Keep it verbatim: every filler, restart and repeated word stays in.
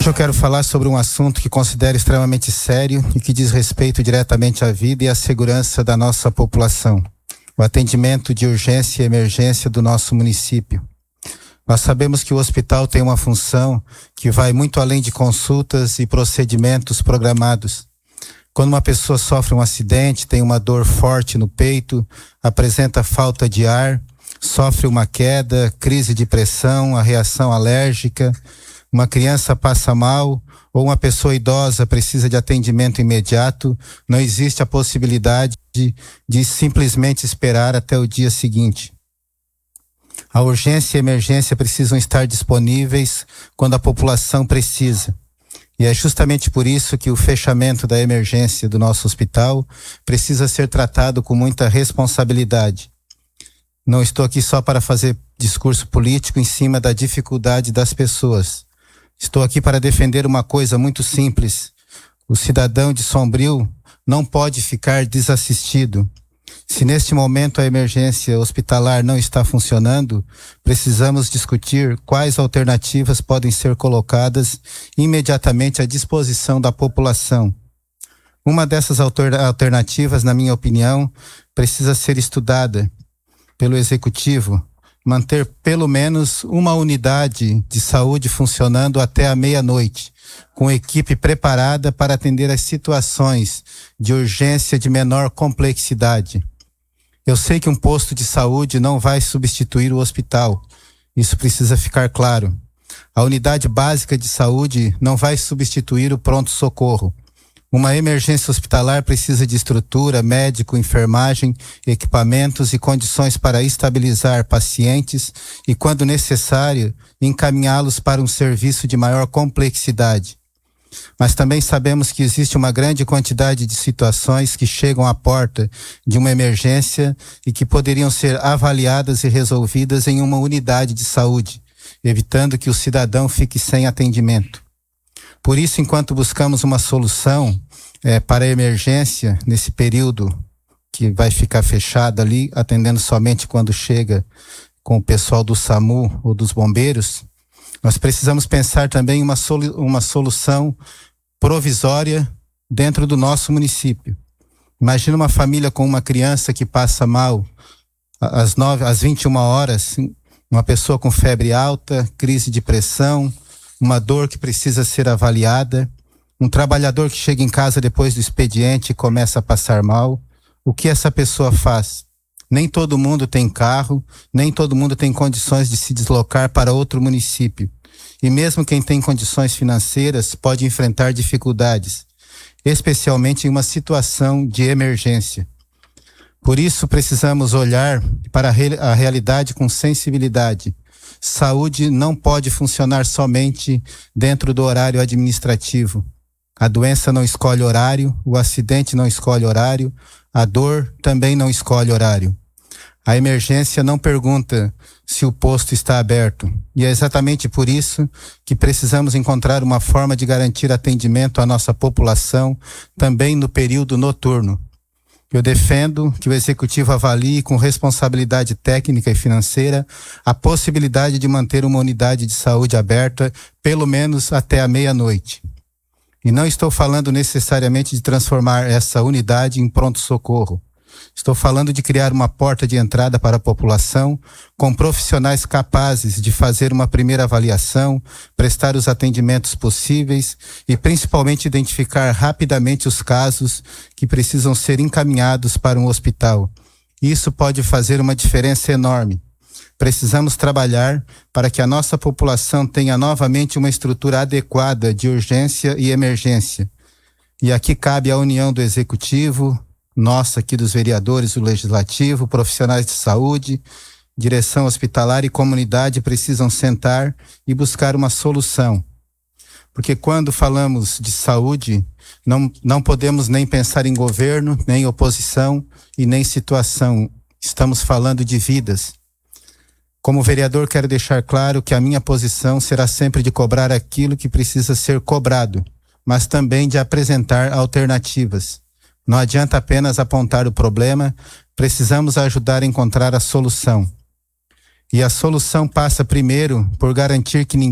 Hoje eu quero falar sobre um assunto que considero extremamente sério e que diz respeito diretamente à vida e à segurança da nossa população. O atendimento de urgência e emergência do nosso município. Nós sabemos que o hospital tem uma função que vai muito além de consultas e procedimentos programados. Quando uma pessoa sofre um acidente, tem uma dor forte no peito, apresenta falta de ar, sofre uma queda, crise de pressão, a reação alérgica, uma criança passa mal ou uma pessoa idosa precisa de atendimento imediato, não existe a possibilidade de, de simplesmente esperar até o dia seguinte. A urgência e a emergência precisam estar disponíveis quando a população precisa. E é justamente por isso que o fechamento da emergência do nosso hospital precisa ser tratado com muita responsabilidade. Não estou aqui só para fazer discurso político em cima da dificuldade das pessoas. Estou aqui para defender uma coisa muito simples. O cidadão de Sombrio não pode ficar desassistido. Se neste momento a emergência hospitalar não está funcionando, precisamos discutir quais alternativas podem ser colocadas imediatamente à disposição da população. Uma dessas alternativas, na minha opinião, precisa ser estudada pelo Executivo, manter pelo menos uma unidade de saúde funcionando até a meia-noite, com equipe preparada para atender as situações de urgência de menor complexidade. Eu sei que um posto de saúde não vai substituir o hospital. Isso precisa ficar claro. A unidade básica de saúde não vai substituir o pronto-socorro. Uma emergência hospitalar precisa de estrutura, médico, enfermagem, equipamentos e condições para estabilizar pacientes e, quando necessário, encaminhá-los para um serviço de maior complexidade. Mas também sabemos que existe uma grande quantidade de situações que chegam à porta de uma emergência e que poderiam ser avaliadas e resolvidas em uma unidade de saúde, evitando que o cidadão fique sem atendimento. Por isso, enquanto buscamos uma solução é, para a emergência, nesse período que vai ficar fechado ali, atendendo somente quando chega com o pessoal do SAMU ou dos bombeiros, nós precisamos pensar também uma, solu- uma solução provisória dentro do nosso município. Imagina uma família com uma criança que passa mal às, nove, às vinte e uma horas, uma pessoa com febre alta, crise de pressão, uma dor que precisa ser avaliada, um trabalhador que chega em casa depois do expediente e começa a passar mal. O que essa pessoa faz? Nem todo mundo tem carro, nem todo mundo tem condições de se deslocar para outro município. E mesmo quem tem condições financeiras pode enfrentar dificuldades, especialmente em uma situação de emergência. Por isso precisamos olhar para a, re- a realidade com sensibilidade. Saúde não pode funcionar somente dentro do horário administrativo. A doença não escolhe horário, o acidente não escolhe horário, a dor também não escolhe horário. A emergência não pergunta se o posto está aberto. E é exatamente por isso que precisamos encontrar uma forma de garantir atendimento à nossa população também no período noturno. Eu defendo que o Executivo avalie com responsabilidade técnica e financeira a possibilidade de manter uma unidade de saúde aberta pelo menos até a meia-noite. E não estou falando necessariamente de transformar essa unidade em pronto-socorro. Estou falando de criar uma porta de entrada para a população com profissionais capazes de fazer uma primeira avaliação, prestar os atendimentos possíveis e principalmente identificar rapidamente os casos que precisam ser encaminhados para um hospital. Isso pode fazer uma diferença enorme. Precisamos trabalhar para que a nossa população tenha novamente uma estrutura adequada de urgência e emergência. E aqui cabe a união do Executivo, nossa aqui dos vereadores, do Legislativo, profissionais de saúde, direção hospitalar e comunidade precisam sentar e buscar uma solução. Porque quando falamos de saúde, não, não podemos nem pensar em governo, nem oposição e nem situação. Estamos falando de vidas. Como vereador, quero deixar claro que a minha posição será sempre de cobrar aquilo que precisa ser cobrado, mas também de apresentar alternativas. Não adianta apenas apontar o problema, precisamos ajudar a encontrar a solução. E a solução passa primeiro por garantir que ninguém